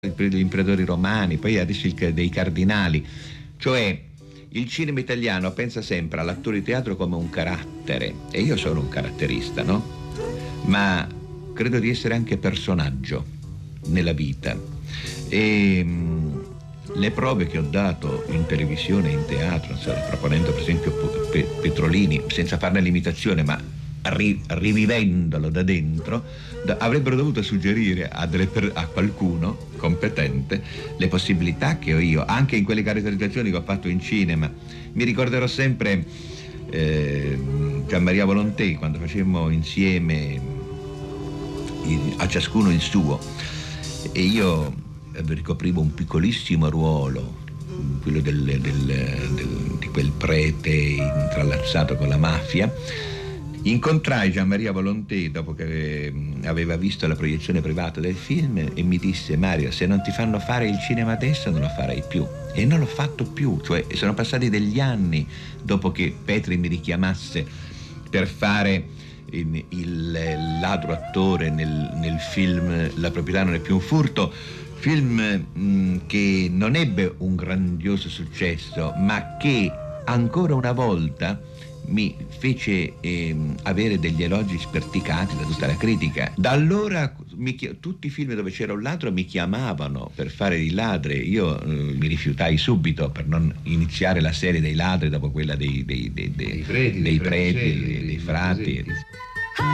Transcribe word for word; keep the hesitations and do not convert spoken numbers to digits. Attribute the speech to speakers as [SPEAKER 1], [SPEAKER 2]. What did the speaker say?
[SPEAKER 1] Gli imperatori romani, poi adesso il, dei cardinali, cioè il cinema italiano pensa sempre all'attore di teatro come un carattere, e io sono un caratterista, no? Ma credo di essere anche personaggio nella vita, e mh, le prove che ho dato in televisione e in teatro, so, proponendo per esempio Pe Petrolini, senza farne l'imitazione ma ri rivivendolo da dentro, da, avrebbero dovuto suggerire a, delle per a qualcuno competente le possibilità che ho io, anche in quelle caratterizzazioni che ho fatto in cinema. Mi ricorderò sempre eh, Gianmaria Volonté, quando facemmo insieme il, a ciascuno il suo, e io ricoprivo un piccolissimo ruolo, quello del, del, del, di quel prete intrallazzato con la mafia. Incontrai Gianmaria Volonté dopo che aveva visto la proiezione privata del film e mi disse: Mario, se non ti fanno fare il cinema adesso non lo farai più. E non l'ho fatto più, cioè sono passati degli anni dopo che Petri mi richiamasse per fare il, il ladro attore nel, nel film La proprietà non è più un furto, film mh, che non ebbe un grandioso successo, ma che ancora una volta mi fece eh, avere degli elogi sperticati da tutta la critica. Da allora mi, tutti i film dove c'era un ladro mi chiamavano per fare i ladri. Io eh, mi rifiutai subito per non iniziare la serie dei ladri dopo quella dei, dei, dei, dei, dei preti, dei, preti, dei, dei, dei frati.